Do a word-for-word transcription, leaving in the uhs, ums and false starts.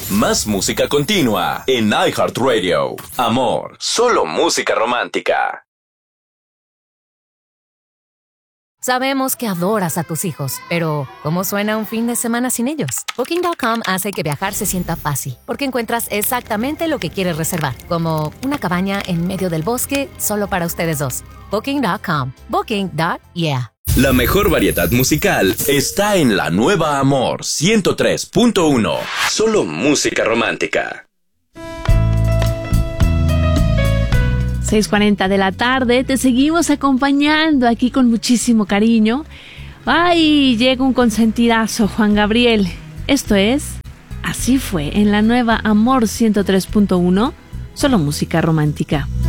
Más música continua en iHeartRadio. Amor, solo música romántica. Sabemos que adoras a tus hijos, pero ¿cómo suena un fin de semana sin ellos? Booking punto com hace que viajar se sienta fácil, porque encuentras exactamente lo que quieres reservar, como una cabaña en medio del bosque solo para ustedes dos. Booking punto com. Booking. Yeah. La mejor variedad musical está en la nueva Amor ciento tres punto uno. Solo música romántica. seis cuarenta de la tarde, te seguimos acompañando aquí con muchísimo cariño. ¡Ay! Llega un consentidazo, Juan Gabriel. Esto es Así Fue, en la nueva Amor ciento tres punto uno, solo música romántica.